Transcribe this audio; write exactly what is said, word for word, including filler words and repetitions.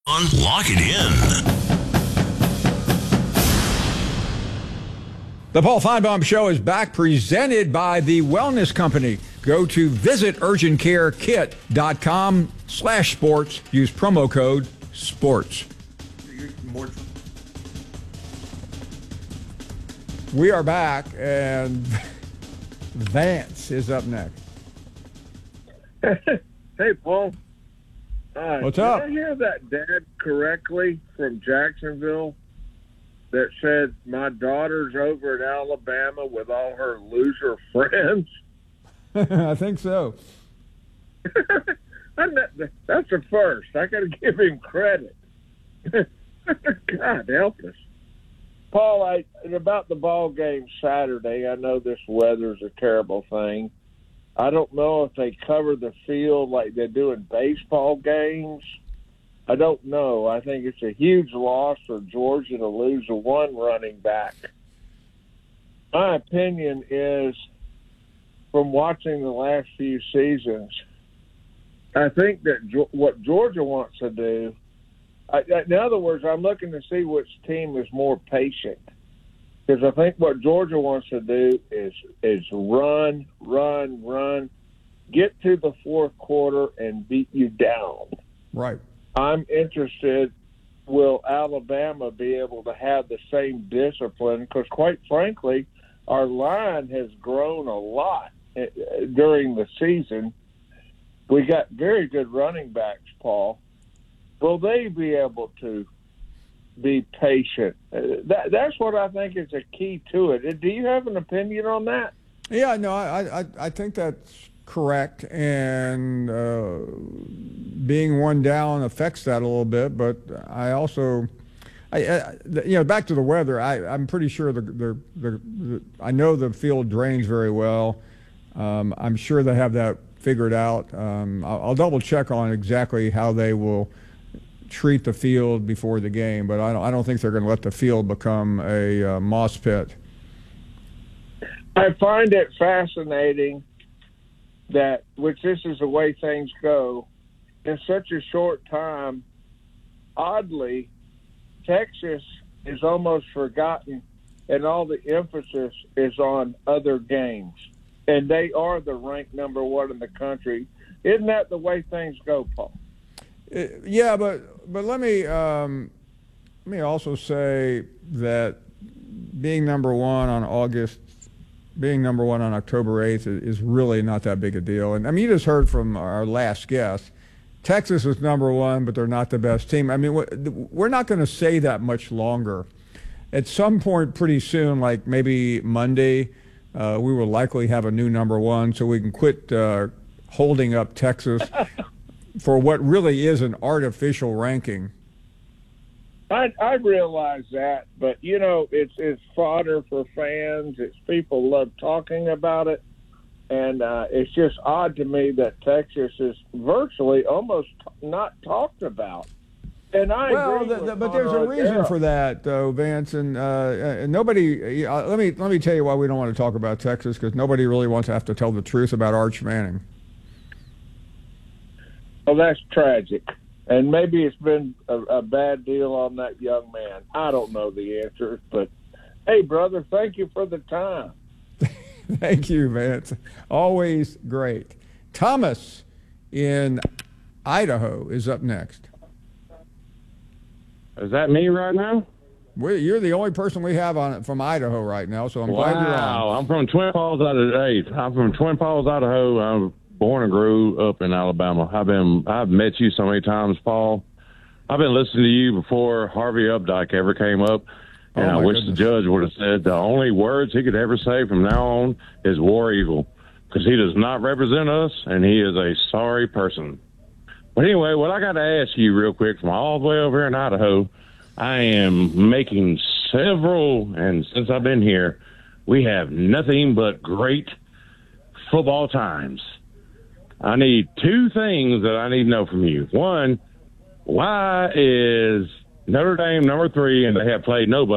Lock it in. The Paul Feinbaum Show is back, presented by the Wellness Company. Go to visit urgent care kit dot com slash sports. Use promo code SPORTS. We are back, and Vance is up next. Hey, Paul. Uh, What's did up? I hear that dad correctly from Jacksonville that said my daughter's over at Alabama with all her loser friends? I think so. I'm not, that's a first. I got to give him credit. God help us. Paul, I, about the ball game Saturday, I know this weather's a terrible thing. I don't know if they cover the field like they do in baseball games. I don't know. I think it's a huge loss for Georgia to lose a one running back. My opinion is, from watching the last few seasons, I think that what Georgia wants to do, I, in other words, I'm looking to see which team is more patient. Because I think what Georgia wants to do is is run, run, run, get to the fourth quarter and beat you down. Right. I'm interested, will Alabama be able to have the same discipline? Because quite frankly, our line has grown a lot during the season. We got very good running backs, Paul. Will they be able to be patient? Uh, that, that's what I think is a key to it. Do you have an opinion on that? Yeah, no, I, I, I think that's correct, and uh, being one down affects that a little bit. But I also, I, I you know, back to the weather. I, I'm pretty sure the, the, the, the I know the field drains very well. Um, I'm sure they have that figured out. Um, I'll, I'll double check on exactly how they will treat the field before the game, but I don't, I don't think they're going to let the field become a uh, moss pit. I find it fascinating that, which this is the way things go, in such a short time, oddly, Texas is almost forgotten, and all the emphasis is on other games. And they are the ranked number one in the country. Isn't that the way things go, Paul? Yeah, but but let me um, let me also say that being number one on August, being number one on October eighth is, is really not that big a deal. And I mean, you just heard from our last guest, Texas is number one, but they're not the best team. I mean, we're not going to say that much longer. At some point, pretty soon, like maybe Monday, uh, we will likely have a new number one, so we can quit uh, holding up Texas for what really is an artificial ranking. I, I realize that, but, you know, it's it's fodder for fans. It's people love talking about it. And uh, it's just odd to me that Texas is virtually almost not talked about. And I well, agree the, with the, but there's a reason for that, though, Vance. And, uh, and nobody, uh, let me let me tell you why we don't want to talk about Texas, because nobody really wants to have to tell the truth about Arch Manning. Well, that's tragic. And maybe it's been a, a bad deal on that young man. I don't know the answer. But, hey, brother, thank you for the time. Thank you, Vance. Always great. Thomas in Idaho is up next. Is that me right now? We're, you're the only person we have on it from Idaho right now, so I'm wow. glad you're on. Wow, I'm from Twin Falls, Idaho. I'm from Twin Falls, Idaho. I'm born and grew up in Alabama. I've been I've met you so many times, Paul. I've been listening to you before Harvey Updike ever came up, and oh I wish goodness. the judge would have said the only words he could ever say from now on is war eagle, because he does not represent us, and he is a sorry person. But anyway, what I got to ask you real quick, from all the way over here in Idaho, I am making several, and since I've been here, we have nothing but great football times. I need two things that I need to know from you. One, why is Notre Dame number three and they have played nobody?